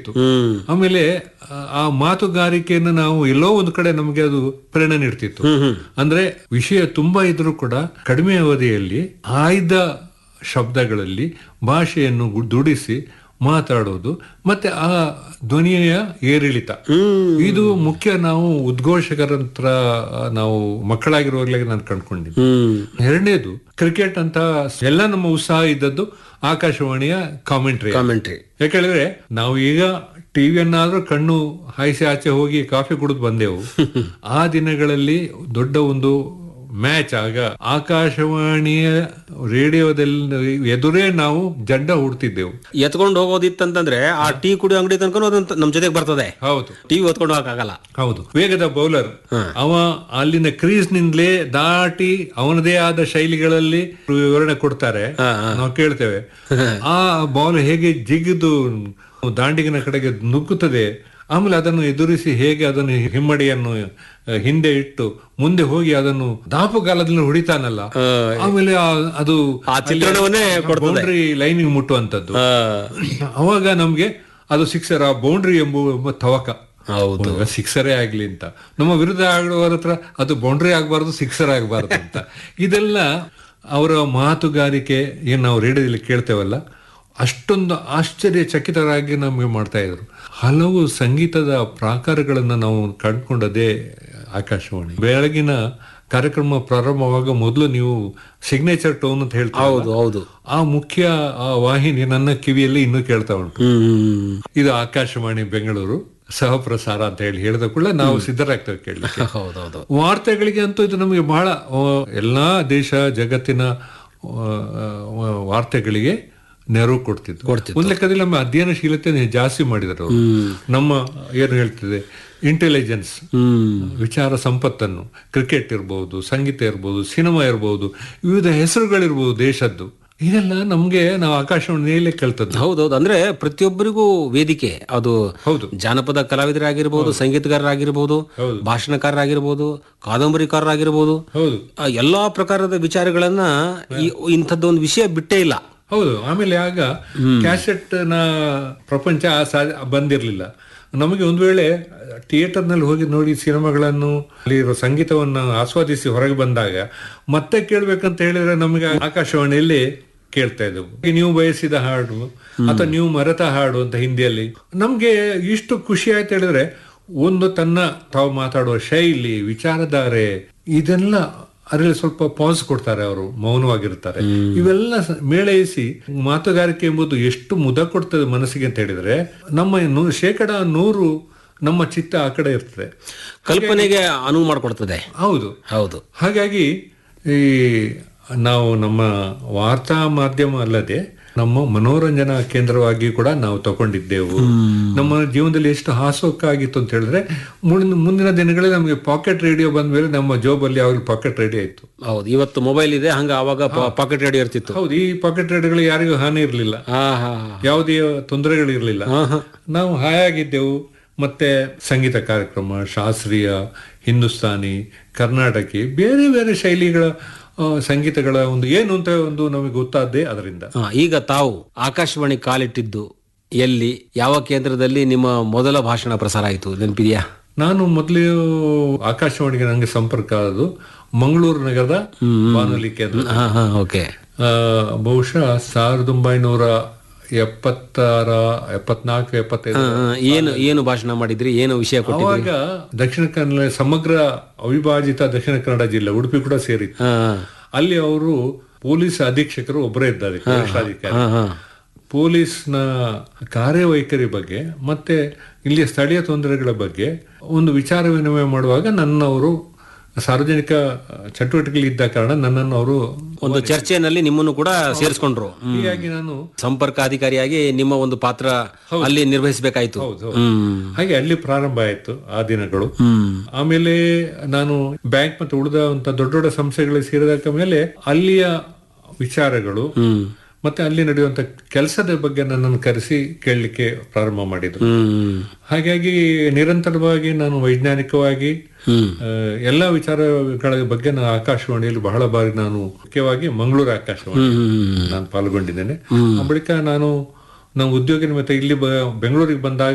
ಇತ್ತು. ಆಮೇಲೆ ಆ ಮಾತುಗಾರಿಕೆಯನ್ನು ನಾವು ಎಲ್ಲೋ ಒಂದು ಕಡೆ ನಮಗೆ ಅದು ಪ್ರೇರಣೆ ನೀಡ್ತಿತ್ತು. ಅಂದ್ರೆ ವಿಷಯ ತುಂಬಾ ಇದ್ರೂ ಕೂಡ ಕಡಿಮೆ ಅವಧಿಯಲ್ಲಿ ಆಯ್ದ ಶಬ್ದಗಳಲ್ಲಿ ಭಾಷೆಯನ್ನು ದುಡಿಸಿ ಮಾತಾಡೋದು, ಮತ್ತೆ ಆ ಧ್ವನಿಯ ಏರಿಳಿತ, ಇದು ಮುಖ್ಯ. ನಾವು ಉದ್ಘೋಷಕರಂತ್ರ ನಾವು ಮಕ್ಕಳಾಗಿರುವಾಗಲೇ ನಾನು ಕಂಡುಕೊಂಡಿದ್ದೆ. ಎರಡನೇದು ಕ್ರಿಕೆಟ್ ಅಂತ ಎಲ್ಲ ನಮ್ಮ ಉತ್ಸಾಹ ಇದ್ದದ್ದು ಆಕಾಶವಾಣಿಯ ಕಾಮೆಂಟ್ರಿ. ಯಾಕಂದ್ರೆ ನಾವು ಈಗ ಟಿವಿಯನ್ನಾದ್ರೂ ಕಣ್ಣು ಹಾಯಿಸಿ ಆಚೆ ಹೋಗಿ ಕಾಫಿ ಕುಡಿದು ಬಂದೆವು. ಆ ದಿನಗಳಲ್ಲಿ ದೊಡ್ಡ ಒಂದು ಮ್ಯಾಚ್ ಆಗ ಆಕಾಶವಾಣಿಯ ರೇಡಿಯೋದಲ್ಲಿ ಎದುರೇ ನಾವು ಜಡ್ಡ ಹುಡ್ತಿದ್ದೆವು. ಎತ್ಕೊಂಡು ಹೋಗೋದಿತ್ತಂತಂದ್ರೆ ಆ ಟೀ ಕುಡಿಯೋ ಅಂಗಡಿ ತನಕ ನಮ್ ಜೊತೆಗೆ ಬರ್ತದೆ. ಹೌದು, ಟಿವಿ ಹೊತ್ಕೊಂಡು ಹೋಗಕ್ಕಾಗಲ್ಲ. ಹೌದು, ವೇಗದ ಬೌಲರ್ ಅವ ಅಲ್ಲಿನ ಕ್ರೀಸ್ ನಿಂದಲೇ ದಾಟಿ ಅವನದೇ ಆದ ಶೈಲಿಗಳಲ್ಲಿ ವಿವರಣೆ ಕೊಡ್ತಾರೆ, ನಾವು ಕೇಳ್ತೇವೆ. ಆ ಬಾಲ್ ಹೇಗೆ ಜಿಗಿದು ದಾಂಡಿಗಿನ ಕಡೆಗೆ ನುಗ್ಗುತ್ತದೆ, ಆಮೇಲೆ ಅದನ್ನು ಎದುರಿಸಿ ಹೇಗೆ ಅದನ್ನು ಹಿಮ್ಮಡಿಯನ್ನು ಹಿಂದೆ ಇಟ್ಟು ಮುಂದೆ ಹೋಗಿ ಅದನ್ನು ದಾಪುಗಾಲದಲ್ಲಿ ಹೊಡಿತಾನಲ್ಲ, ಆಮೇಲೆ ಅದು ಬೌಂಡ್ರಿ ಲೈನಿಗೆ ಮುಟ್ಟುವಂತದ್ದು. ಅವಾಗ ನಮ್ಗೆ ಅದು ಸಿಕ್ಸರ್, ಆ ಬೌಂಡ್ರಿ ಎಂಬ ತವಕ. ಹೌದು, ಸಿಕ್ಸರೇ ಆಗ್ಲಿ ಅಂತ. ನಮ್ಮ ವಿರುದ್ಧ ಆಡುವವರ ಹತ್ರ ಅದು ಬೌಂಡ್ರಿ ಆಗ್ಬಾರ್ದು, ಸಿಕ್ಸರ್ ಆಗ್ಬಾರ್ದು ಅಂತ. ಇದೆಲ್ಲ ಅವರ ಮಾತುಗಾರಿಕೆ ಏನ್ ನಾವು ರೇಡಿಯೋದಲ್ಲಿ ಕೇಳ್ತೇವಲ್ಲ, ಅಷ್ಟೊಂದು ಆಶ್ಚರ್ಯಚಕಿತರಾಗಿ ನಮಗೆ ಮಾಡ್ತಾ ಇದ್ರು. ಹಲವು ಸಂಗೀತದ ಪ್ರಾಕಾರಗಳನ್ನ ನಾವು ಕಂಡುಕೊಂಡದೇ ಆಕಾಶವಾಣಿ. ಬೆಳಗಿನ ಕಾರ್ಯಕ್ರಮ ಪ್ರಾರಂಭವಾಗ ಮೊದಲು ನೀವು ಸಿಗ್ನೇಚರ್ ಟೋನ್ ಅಂತ ಹೇಳ್ತೀವಿ. ಹೌದು, ಆ ಮುಖ್ಯ ಆ ವಾಹಿನಿ ನನ್ನ ಕಿವಿಯಲ್ಲಿ ಇನ್ನೂ ಕೇಳ್ತಾ ಉಂಟು. ಇದು ಆಕಾಶವಾಣಿ ಬೆಂಗಳೂರು ಸಹ ಪ್ರಸಾರ ಅಂತ ಹೇಳಿದ ಕೂಡ ನಾವು ಸಿದ್ಧರಾಗ್ತೇವೆ ಕೇಳಲಿಕ್ಕೆ. ವಾರ್ತೆಗಳಿಗೆ ಅಂತೂ ಇದು ನಮಗೆ ಬಹಳ, ಎಲ್ಲಾ ದೇಶ ಜಗತ್ತಿನ ವಾರ್ತೆಗಳಿಗೆ ನೆರವು ಕೊಡ್ತಿತ್ತು. ಒಂದ್ ಲೆಕ್ಕದಲ್ಲಿ ನಮ್ಮ ಅಧ್ಯಯನಶೀಲತೆ ಜಾಸ್ತಿ ಮಾಡಿದರು. ನಮ್ಮ ಏನು ಹೇಳ್ತಿದೆ ಇಂಟೆಲಿಜೆನ್ಸ್, ವಿಚಾರ ಸಂಪತ್ತನ್ನು, ಕ್ರಿಕೆಟ್ ಇರ್ಬೋದು, ಸಂಗೀತ ಇರ್ಬೋದು, ಸಿನಿಮಾ ಇರ್ಬೋದು, ವಿವಿಧ ಹೆಸರುಗಳಿರ್ಬೋದು ದೇಶದ್ದು, ಇದೆಲ್ಲ ನಮ್ಗೆ ನಾವು ಆಕಾಶವಾಣಿಯಲ್ಲೇ ಕಲ್ತದ್ದು. ಹೌದೌದು, ಅಂದ್ರೆ ಪ್ರತಿಯೊಬ್ಬರಿಗೂ ವೇದಿಕೆ ಅದು. ಹೌದು, ಜಾನಪದ ಕಲಾವಿದರಾಗಿರ್ಬೋದು, ಸಂಗೀತಗಾರರಾಗಿರ್ಬೋದು, ಭಾಷಣಕಾರರಾಗಿರ್ಬೋದು, ಕಾದಂಬರಿಕಾರರಾಗಿರ್ಬೋದು, ಎಲ್ಲಾ ಪ್ರಕಾರದ ವಿಚಾರಗಳನ್ನ ಇಂಥದ್ದೊಂದು ವಿಷಯ ಬಿಟ್ಟೇ ಇಲ್ಲ. ಹೌದು. ಆಮೇಲೆ ಆಗ ಕ್ಯಾಸೆಟ್ ನ ಪ್ರಪಂಚ ಬಂದಿರಲಿಲ್ಲ. ನಮಗೆ ಒಂದು ವೇಳೆ ಥಿಯೇಟರ್ ನಲ್ಲಿ ಹೋಗಿ ನೋಡಿ ಸಿನಿಮಾಗಳನ್ನು, ಅಲ್ಲಿರೋ ಸಂಗೀತವನ್ನು ಆಸ್ವಾದಿಸಿ ಹೊರಗೆ ಬಂದಾಗ ಮತ್ತೆ ಕೇಳ್ಬೇಕಂತ ಹೇಳಿದ್ರೆ ನಮಗೆ ಆಕಾಶವಾಣಿಯಲ್ಲಿ ಕೇಳ್ತಾ ಇದ್ದೆವು. ನೀವು ಬಯಸಿದ ಹಾಡು ಅಥವಾ ನೀವು ಮರೆತ ಹಾಡು ಅಂತ ಹಿಂದಿಯಲ್ಲಿ. ನಮ್ಗೆ ಇಷ್ಟು ಖುಷಿ ಆಯ್ತು ಹೇಳಿದ್ರೆ, ಒಂದು ತಾವು ಮಾತಾಡುವ ಶೈಲಿ, ವಿಚಾರಧಾರೆ, ಇದೆಲ್ಲ ಅದರಲ್ಲಿ ಸ್ವಲ್ಪ ಪಾಸ್ ಕೊಡ್ತಾರೆ, ಅವರು ಮೌನವಾಗಿರ್ತಾರೆ. ಇವೆಲ್ಲ ಮೇಳೈಸಿ ಮಾತುಗಾರಿಕೆ ಎಂಬುದು ಎಷ್ಟು ಮುದ ಕೊಡ್ತದೆ ಮನಸ್ಸಿಗೆ ಅಂತ ಹೇಳಿದ್ರೆ, ನಮ್ಮ 100% ನಮ್ಮ ಚಿತ್ತ ಆ ಕಡೆ ಇರ್ತದೆ, ಕಲ್ಪನೆಗೆ ಅನುವು ಮಾಡಿಕೊಡ್ತದೆ. ಹೌದು ಹೌದು. ಹಾಗಾಗಿ ಈ ನಾವು ನಮ್ಮ ವಾರ್ತಾ ಮಾಧ್ಯಮ ಅಲ್ಲದೆ ನಮ್ಮ ಮನೋರಂಜನಾ ಕೇಂದ್ರವಾಗಿ ಕೂಡ ನಾವು ತಗೊಂಡಿದ್ದೆವು. ನಮ್ಮ ಜೀವನದಲ್ಲಿ ಎಷ್ಟು ಹಾಸೋಕ್ಕಾಗಿತ್ತು ಅಂತ ಹೇಳಿದ್ರೆ, ಮುಂದಿನ ದಿನಗಳಲ್ಲಿ ನಮಗೆ ಪಾಕೆಟ್ ರೇಡಿಯೋ ಬಂದ ಮೇಲೆ ನಮ್ಮ ಜೋಬಲ್ಲಿ ಯಾವಾಗಲೂ ಪಾಕೆಟ್ ರೇಡಿಯೋ ಇತ್ತು. ಹೌದು, ಇವತ್ತು ಮೊಬೈಲ್ ಇದೆ, ಹಂಗ ಅವಾಗ ಪಾಕೆಟ್ ರೇಡಿಯೋ ಇರ್ತಿತ್ತು. ಹೌದು, ಈ ಪಾಕೆಟ್ ರೇಡಿಯೋಗಳು ಯಾರಿಗೂ ಹಾನಿ ಇರಲಿಲ್ಲ, ಯಾವುದೇ ತೊಂದರೆಗಳಿರಲಿಲ್ಲ. ನಾವು ಹಾಯಾಗಿದ್ದೆವು. ಮತ್ತೆ ಸಂಗೀತ ಕಾರ್ಯಕ್ರಮ, ಶಾಸ್ತ್ರೀಯ, ಹಿಂದೂಸ್ತಾನಿ, ಕರ್ನಾಟಕಿ, ಬೇರೆ ಬೇರೆ ಶೈಲಿಗಳ ಸಂಗೀತಗಳ ಒಂದು ಏನು ಅಂತ ಒಂದು ನಮಗೆ ಗೊತ್ತಾದ್ದೇ ಅದರಿಂದ. ಈಗ ತಾವು ಆಕಾಶವಾಣಿ ಕಾಲಿಟ್ಟಿದ್ದು ಎಲ್ಲಿ, ಯಾವ ಕೇಂದ್ರದಲ್ಲಿ ನಿಮ್ಮ ಮೊದಲ ಭಾಷಣ ಪ್ರಸಾರ ಆಯಿತು ನೆನಪಿದೆಯಾ? ನಾನು ಮೊದಲು ಆಕಾಶವಾಣಿಗೆ ನಂಗೆ ಸಂಪರ್ಕ ಆದದ್ದು ಮಂಗಳೂರು ನಗರದ ಬಾನುಲಿ ಕೇಂದ್ರ. ಬಹುಶಃ 1974-75. ಏನು ಭಾಷಣ ಮಾಡಿದ್ರಿ, ಏನು ವಿಷಯ ಕೊಟ್ಟಿದ್ರಿ? ಅವಾಗ ದಕ್ಷಿಣ ಕನ್ನಡ, ಸಮಗ್ರ ಅವಿಭಾಜಿತ ದಕ್ಷಿಣ ಕನ್ನಡ ಜಿಲ್ಲೆ ಉಡುಪಿ ಕೂಡ ಸೇರಿತ್ತು. ಅಲ್ಲಿ ಅವರು ಪೊಲೀಸ್ ಅಧೀಕ್ಷಕರು ಒಬ್ಬರೇ ಇದ್ದಾರೆ, ವರಿಷ್ಠಾಧಿಕಾರಿ. ಪೊಲೀಸ್ನ ಕಾರ್ಯವೈಖರಿ ಬಗ್ಗೆ ಮತ್ತೆ ಇಲ್ಲಿಯ ಸ್ಥಳೀಯ ತೊಂದರೆಗಳ ಬಗ್ಗೆ ಒಂದು ವಿಚಾರ ವಿನಿಮಯ ಮಾಡುವಾಗ ನನ್ನವರು ಸಾರ್ವಜನಿಕ ಚಟುವಟಿಕೆಗಳಿದ್ದ ಕಾರಣ ನನ್ನನ್ನು ಅವರು ಒಂದು ಚರ್ಚೆಯಲ್ಲಿ ನಿಮ್ಮನ್ನು ಕೂಡ ಸೇರಿಸ್ಕೊಂಡ್ರು. ಹೀಗಾಗಿ ನಾನು ಸಂಪರ್ಕ ಅಧಿಕಾರಿಯಾಗಿ ನಿಮ್ಮ ಒಂದು ಪಾತ್ರ ಅಲ್ಲಿ ನಿರ್ವಹಿಸಬೇಕಾಯ್ತು. ಹಾಗೆ ಅಲ್ಲಿ ಪ್ರಾರಂಭ ಆಯ್ತು ಆ ದಿನಗಳು. ಆಮೇಲೆ ನಾನು ಬ್ಯಾಂಕ್ ಮತ್ತು ಉಳಿದಂತ ದೊಡ್ಡ ದೊಡ್ಡ ಸಂಸ್ಥೆಗಳಿಗೆ ಸೇರಿದ ಮೇಲೆ ಅಲ್ಲಿಯ ವಿಚಾರಗಳು ಮತ್ತೆ ಅಲ್ಲಿ ನಡೆಯುವಂತ ಕೆಲಸದ ಬಗ್ಗೆ ನನ್ನನ್ನು ಕರೆಸಿ ಕೇಳಲಿಕ್ಕೆ ಪ್ರಾರಂಭ ಮಾಡಿದ್ರು. ಹಾಗಾಗಿ ನಿರಂತರವಾಗಿ ನಾನು ವೈಜ್ಞಾನಿಕವಾಗಿ ಎಲ್ಲಾ ವಿಚಾರಗಳ ಬಗ್ಗೆ ನಾನು ಆಕಾಶವಾಣಿಯಲ್ಲಿ ಬಹಳ ಬಾರಿ ನಾನು ಮುಖ್ಯವಾಗಿ ಮಂಗಳೂರು ಆಕಾಶವಾಣಿ ನಾನು ಪಾಲ್ಗೊಂಡಿದ್ದೇನೆ. ಬಳಿಕ ನಾನು ಉದ್ಯೋಗ ನಿಮಿತ್ತ ಇಲ್ಲಿ ಬೆಂಗಳೂರಿಗೆ ಬಂದಾಗ